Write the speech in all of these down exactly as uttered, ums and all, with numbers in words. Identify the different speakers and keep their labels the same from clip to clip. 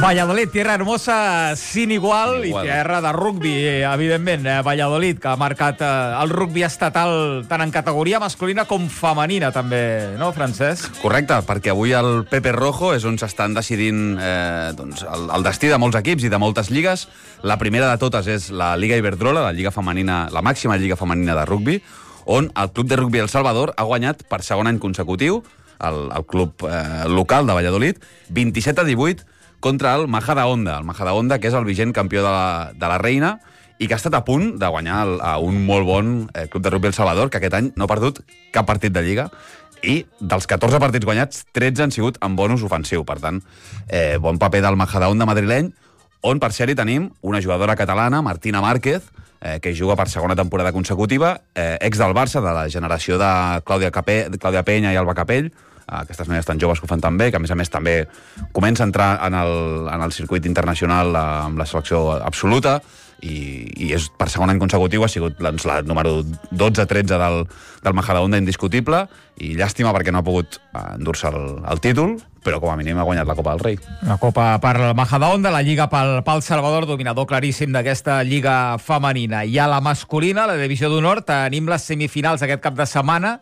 Speaker 1: Valladolid, tierra hermosa, sin igual, igual. I tierra de rugby, evidentment. Eh, Valladolid, que ha marcat eh, el rugby estatal tant en categoria masculina com femenina, també, no, Francesc?
Speaker 2: Correcte, perquè avui el Pepe Rojo és on s'estan decidint eh, doncs, el, el destí de molts equips i de moltes lligues. La primera de totes és la Lliga Iberdrola, la lliga femenina, la màxima lliga femenina de rugby, on el Club de Rugby El Salvador ha guanyat per segon any consecutiu, el, el club eh, local de Valladolid, vint-i-set a divuit contra el Majadahonda, el Majadahonda, que és el vigent campió de la, de la Reina i que ha estat a punt de guanyar el, a un molt bon eh, Club de Rugby El Salvador, que aquest any no ha perdut cap partit de Lliga, i dels catorze partits guanyats, tretze han sigut en bonus ofensiu. Per tant, eh, bon paper del Majadahonda madrileny, on per ser hi tenim una jugadora catalana, Martina Márquez, eh, que juga per segona temporada consecutiva, eh, ex del Barça, de la generació de Clàudia, Capell, Clàudia Penya i Alba Capell, aquestes noies tan joves que ho fan tan bé, que a més a més també comença a entrar en el, en el circuit internacional amb la selecció absoluta, i, i és per segon any consecutiu, ha sigut doncs, la número dotze tretze del, del Majadahonda indiscutible, i llàstima perquè no ha pogut endur-se el, el títol, però com a mínim ha guanyat la Copa del Rei.
Speaker 1: La Copa per el Majadahonda, la Lliga pel, pel Salvador, dominador claríssim d'aquesta Lliga femenina. I a la masculina, la Divisió d'Honor, tenim les semifinals aquest cap de setmana,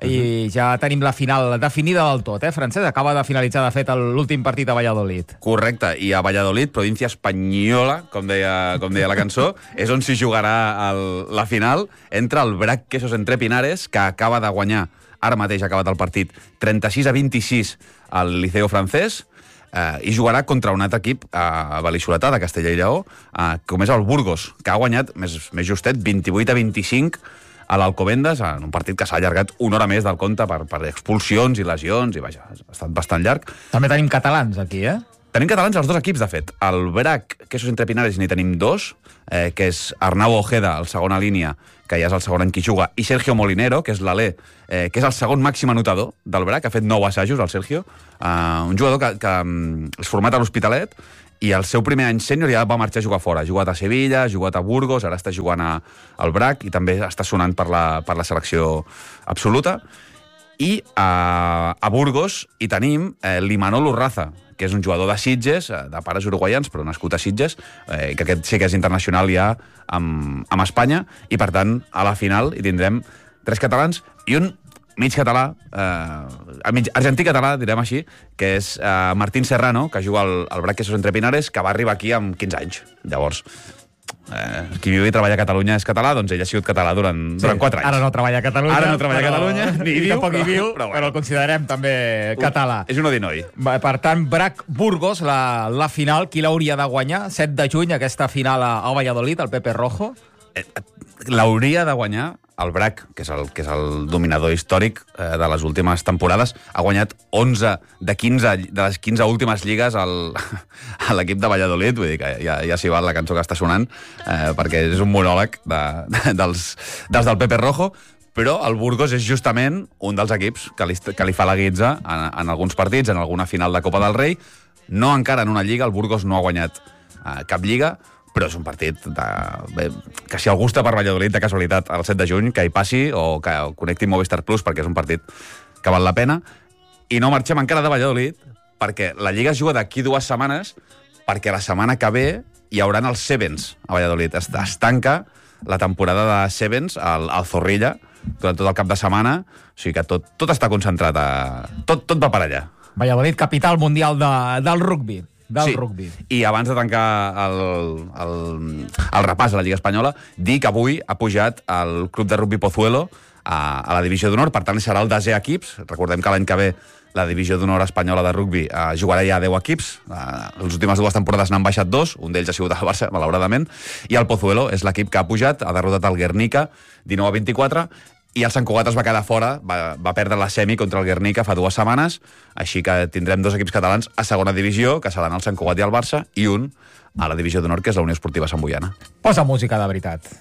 Speaker 1: i ja tenim la final definida del tot, eh, Francesc? Acaba de finalitzar, de fet, l'últim partit a Valladolid.
Speaker 2: Correcte, i a Valladolid, província espanyola, com deia, com deia la cançó, és on s'hi jugarà el, la final entre el Brac Quesos Entre Pinares, que acaba de guanyar, ara mateix ha acabat el partit, trenta-sis a vint-i-sis al Liceo francès, eh, i jugarà contra un altre equip a Vallisoletà, de Castella i Lleó, eh, com és el Burgos, que ha guanyat, més, més justet, vint-i-vuit a vint-i-cinc a l'Alcobendas, en un partit que s'ha allargat una hora més del compte per, per expulsions i lesions, i vaja, ha estat bastant llarg.
Speaker 1: També tenim catalans aquí, eh?
Speaker 2: Tenim catalans als dos equips, de fet. El Brac, que és entre Pinares, n'hi tenim dos, eh, que és Arnau Ojeda, el segona línia, que ja és el segon any que juga, i Sergio Molinero, que és l'Alé, eh, que és el segon màxim anotador del Brac, ha fet nou assajos, el Sergio, eh, un jugador que, que um, és format a l'Hospitalet, i el seu primer any sènior ja va marxar a jugar fora. Ha jugat a Sevilla, ha jugat a Burgos, ara està jugant a, al Brac, i també està sonant per la, per la selecció absoluta. I a, a Burgos hi tenim eh, l'Imanol Urraza, que és un jugador de Sitges, de pares uruguaians, però nascut a Sitges, eh, que aquest sí que és internacional ja amb, amb Espanya, i per tant, a la final hi tindrem tres catalans i un mig català, eh, mig argentí-català, direm així, que és eh, Martín Serrano, que juga al, al Brac Quesos Entre Pinares, que va arribar aquí amb quinze anys. Llavors, eh, qui viu i treballa a Catalunya és català, doncs ell ha sigut català durant, sí, durant quatre anys.
Speaker 1: Ara no treballa a Catalunya.
Speaker 2: Ara no treballa però... a Catalunya, ni
Speaker 1: I
Speaker 2: viu,
Speaker 1: tampoc hi viu,
Speaker 2: però,
Speaker 1: però el considerem també català.
Speaker 2: És un odinoi.
Speaker 1: Per tant, Brac-Burgos, la, la final, qui l'hauria de guanyar? set de juny, aquesta final a, a Valladolid, el Pepe Rojo.
Speaker 2: Eh, l'hauria de guanyar el Brac, que és el, que és el dominador històric eh, de les últimes temporades. Ha guanyat onze de quinze de les quinze últimes lligues al, a l'equip de Valladolid. Vull dir que ja, ja s'hi val la cançó que està sonant, eh, perquè és un monòleg de, de, dels, dels del Pepe Rojo. Però el Burgos és justament un dels equips que li, que li fa la guitza en, en alguns partits, en alguna final de Copa del Rei. No encara en una lliga, el Burgos no ha guanyat eh, cap lliga, però és un partit de, bé, que si algú està per Valladolid de casualitat el set de juny, que hi passi o que connecti Movistar Plus, perquè és un partit que val la pena. I no marxem encara de Valladolid, perquè la Lliga es juga d'aquí dues setmanes, perquè la setmana que ve hi haurà els Sevens a Valladolid. Es, es tanca la temporada de Sevens al, al Zorrilla durant tot el cap de setmana, o sigui que tot, tot està concentrat a... Tot, tot va per allà.
Speaker 1: Valladolid, capital mundial de, del rugby. Del
Speaker 2: sí,
Speaker 1: rugby.
Speaker 2: I abans de tancar el, el, el repàs de la Lliga Espanyola, dir que avui ha pujat el Club de Rugby Pozuelo a, a la Divisió d'Honor, per tant serà el desè equips. Recordem que l'any que ve la Divisió d'Honor espanyola de rugby eh, jugarà ja a deu equips. Eh, les últimes dues temporades n'han baixat dos, un d'ells ha sigut el Barça, malauradament, i el Pozuelo és l'equip que ha pujat, ha derrotat el Guernica dinou a vint-i-quatre, i el Sant Cugat es va quedar fora, va, va perdre la semi contra el Guernica fa dues setmanes, així que tindrem dos equips catalans a segona divisió, que seran el Sant Cugat i el Barça, i un a la Divisió d'Honor, que és la Unió Esportiva Sant Boiana.
Speaker 1: Posa música de veritat.